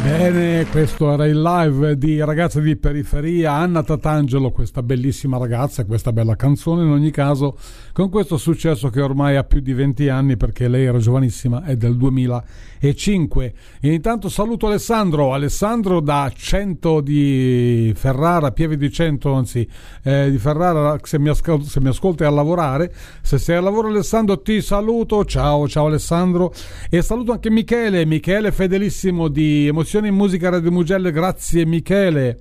Bene, questo era il live di Ragazze di Periferia, Anna Tatangelo, questa bellissima ragazza, questa bella canzone in ogni caso, con questo successo che ormai ha più di 20 anni perché lei era giovanissima, è del 2005. E intanto saluto Alessandro da 100 di Ferrara, Pieve di 100 anzi, di Ferrara, se mi ascolti a lavorare, se sei a lavoro Alessandro ti saluto, ciao Alessandro, e saluto anche Michele fedelissimo di Emozioni in Musica Radio Mugello, grazie Michele.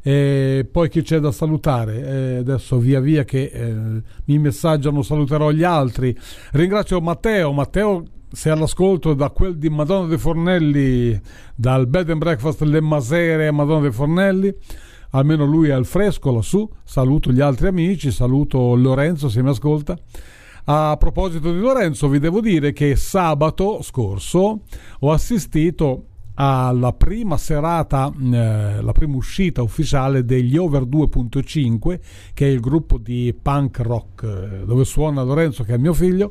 E poi chi c'è da salutare? Adesso via che mi messaggiano, saluterò gli altri. Ringrazio Matteo, sei all'ascolto da quel di Madonna dei Fornelli, dal bed and breakfast Le Masere a Madonna dei Fornelli, almeno lui è al fresco lassù. Saluto gli altri amici, saluto Lorenzo se mi ascolta. A proposito di Lorenzo, vi devo dire che sabato scorso ho assistito alla prima serata, la prima uscita ufficiale degli Over 2.5, che è il gruppo di punk rock dove suona Lorenzo, che è mio figlio.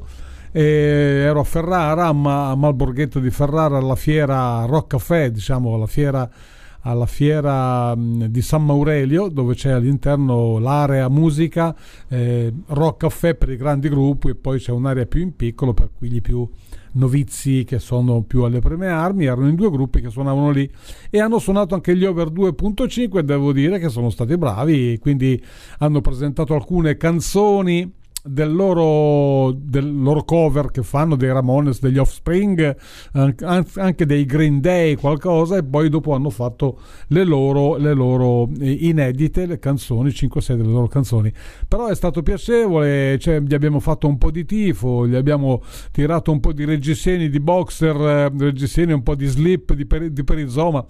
Ero a Ferrara, a Malborghetto di Ferrara, alla fiera Rock Café, diciamo alla fiera di San Maurelio, dove c'è all'interno l'area musica, Rock Café per i grandi gruppi, e poi c'è un'area più in piccolo per quelli più novizi che sono più alle prime armi. Erano in due gruppi che suonavano lì e hanno suonato anche gli Over 2.5 e devo dire che sono stati bravi, quindi hanno presentato alcune canzoni del loro cover che fanno dei Ramones, degli Offspring, anche dei Green Day, qualcosa, e poi dopo hanno fatto le loro inedite, le canzoni, 5-6 delle loro canzoni. Però è stato piacevole, gli abbiamo fatto un po' di tifo, gli abbiamo tirato un po' di reggiseni di boxer, reggiseni un po' di slip, di perizoma.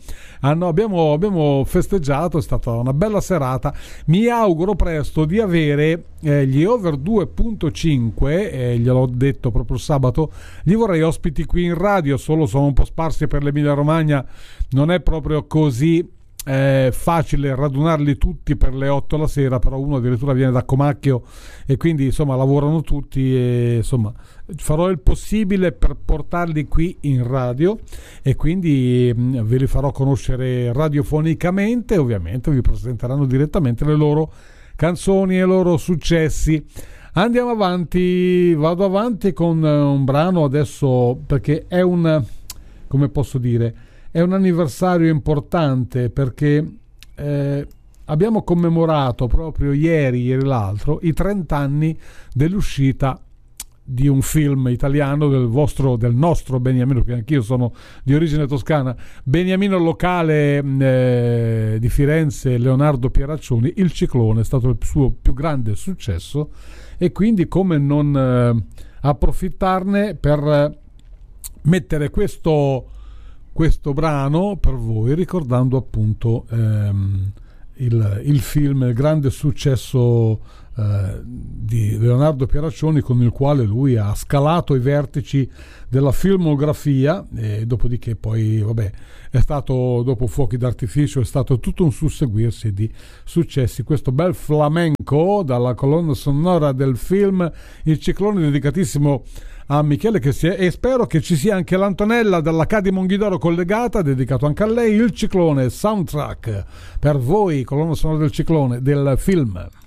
Abbiamo festeggiato, è stata una bella serata. Mi auguro presto di avere gli Over 2.5, gliel'ho detto proprio sabato, li vorrei ospiti qui in radio, solo sono un po' sparsi per l'Emilia Romagna, non è proprio così facile radunarli tutti per le 8 la sera, però uno addirittura viene da Comacchio e quindi insomma lavorano tutti, e insomma farò il possibile per portarli qui in radio e quindi ve li farò conoscere radiofonicamente. Ovviamente vi presenteranno direttamente le loro canzoni e i loro successi. Andiamo avanti, vado avanti con un brano adesso, perché è come posso dire, è un anniversario importante, perché abbiamo commemorato proprio ieri l'altro i 30 anni dell'uscita di un film italiano del nostro Beniamino, che anch'io sono di origine toscana, Beniamino locale di Firenze, Leonardo Pieraccioni. Il Ciclone è stato il suo più grande successo e quindi come non approfittarne per mettere questo brano per voi, ricordando appunto il film, il grande successo di Leonardo Pieraccioni, con il quale lui ha scalato i vertici della filmografia, e dopodiché poi è stato, dopo Fuochi d'artificio, è stato tutto un susseguirsi di successi. Questo bel flamenco dalla colonna sonora del film Il Ciclone, dedicatissimo a Michele, e spero che ci sia anche l'Antonella dall'Acadi Monghidoro collegata, dedicato anche a lei. Il Ciclone soundtrack per voi, colonna sonora del Ciclone, del film.